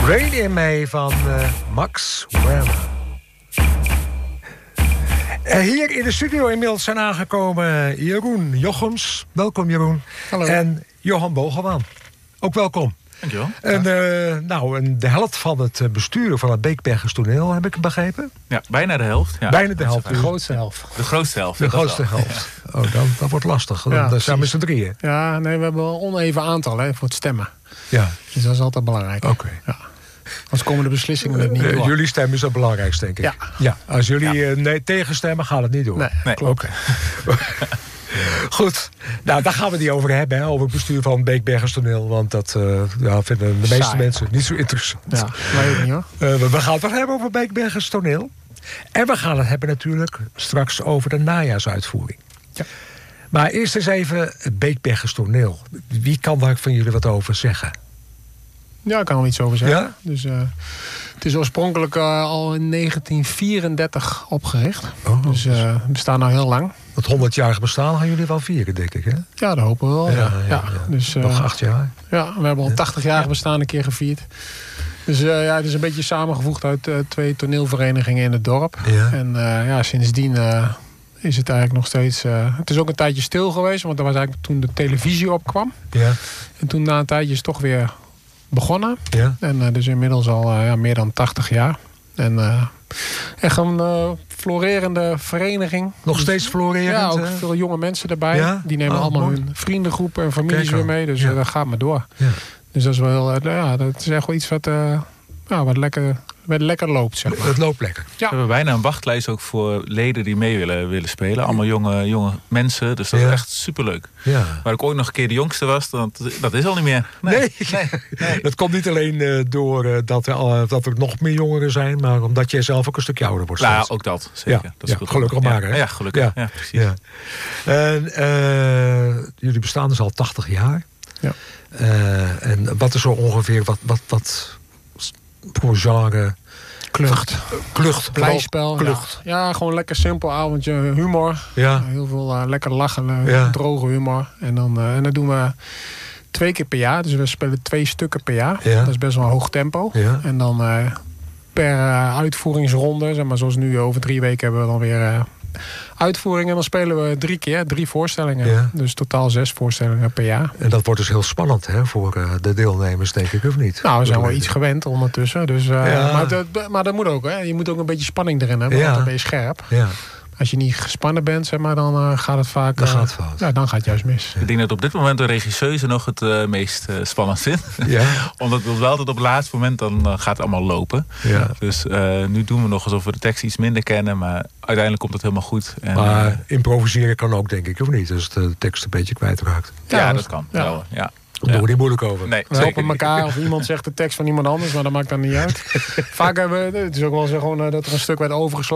Rain in May van Max Wham. Hier in de studio inmiddels zijn aangekomen Jeroen Jochems. Welkom Jeroen. Hallo. En Johan Bogelman. Ook welkom. Dankjewel. En de helft van het bestuur van het Beekbergers Toneel, heb ik begrepen? Ja, bijna de helft. Ja. Bijna de helft. De grootste helft. De grootste helft. De grootste helft. Oh, dat wordt lastig. Dan zijn we met z'n drieën. Ja, nee, we hebben een oneven aantal voor het stemmen. Ja. Dus dat is altijd belangrijk. Oké. Ja. Anders komen de beslissingen er niet door. Jullie stem is het belangrijkste, denk ik. Ja. Als jullie nee tegenstemmen, gaat het niet door. Nee, klopt. Oké. Goed, nou daar gaan we het niet over hebben, over het bestuur van Beekbergers Toneel. Want dat vinden de meeste mensen niet zo interessant. Ja, weet ik niet hoor. We gaan het wel hebben over Beekbergers Toneel. En we gaan het hebben natuurlijk straks over de najaarsuitvoering. Ja. Maar eerst eens even het Beekbergers Toneel. Wie kan daar van jullie wat over zeggen? Ja, ik kan er wel iets over zeggen. Ja? Dus, het is oorspronkelijk al in 1934 opgericht. Dus we bestaan al heel lang. Het 100-jarig bestaan gaan jullie wel vieren, denk ik, hè? Ja, dat hopen we wel. Ja. Dus, nog 8 jaar. Ja, we hebben al 80-jarig bestaan een keer gevierd. Dus het is een beetje samengevoegd uit 2 toneelverenigingen in het dorp. Ja. En sindsdien is het eigenlijk nog steeds... het is ook een tijdje stil geweest, want dat was eigenlijk toen de televisie opkwam. Ja. En toen na een tijdje is het toch weer begonnen. Ja. En dus inmiddels al meer dan 80 jaar. En echt een florerende vereniging. Nog steeds florerend? Ja, ook veel jonge mensen erbij. Ja? Die nemen allemaal mooi. hun vriendengroepen en families weer mee. Dus dat gaat maar door. Ja. Dus dat is wel heel... dat is echt wel iets wat lekker loopt, zeg maar. Het loopt lekker. Ja. We hebben bijna een wachtlijst ook voor leden die mee willen spelen. Allemaal jonge mensen. Dus dat is echt superleuk. Ja. Waar ik ooit nog een keer de jongste was, dat is al niet meer. Nee. Dat komt niet alleen door dat er nog meer jongeren zijn, maar omdat jij zelf ook een stukje ouder wordt. Nou, ook dat. Zeker. Ja, Dat speelt gelukkig maar. Hè? Ja, gelukkig. Ja, precies. Ja. En, jullie bestaan dus al 80 jaar. Ja. En wat is zo ongeveer, wat voor genre? Klucht. Blijspel. Klucht. Ja, gewoon lekker simpel avondje humor. Ja. Heel veel lekker lachen, droge humor. En dat doen we 2 keer per jaar. Dus we spelen 2 stukken per jaar. Ja. Dat is best wel een hoog tempo. Ja. En dan per uitvoeringsronde, zeg maar zoals nu over 3 weken hebben we dan weer uitvoeringen. En dan spelen we 3 keer, 3 voorstellingen. Ja. Dus totaal 6 voorstellingen per jaar. En dat wordt dus heel spannend voor de deelnemers, denk ik, of niet? Nou, we zijn wel iets gewend ondertussen. Dus, maar dat moet ook. Hè. Je moet ook een beetje spanning erin hebben, want dan ben je scherp. Ja. Als je niet gespannen bent, zeg maar, dan gaat het vaak... Dan gaat het fout. Ja, dan gaat het juist mis. Ik denk dat op dit moment de regisseuse nog het meest spannend vindt. Ja. Omdat het wel altijd op het laatste moment dan gaat het allemaal lopen. Ja. Dus nu doen we nog alsof we de tekst iets minder kennen. Maar uiteindelijk komt het helemaal goed. En, maar improviseren kan ook, denk ik, of niet? Als de tekst een beetje kwijtraakt. Ja, dat kan. Ja. Wel, ja. Daar doen we niet moeilijk over. Nee, we helpen elkaar of iemand zegt de tekst van iemand anders, maar dat maakt dan niet uit. Vaak hebben we, het is ook wel zo gewoon dat er een stuk werd overgeslagen.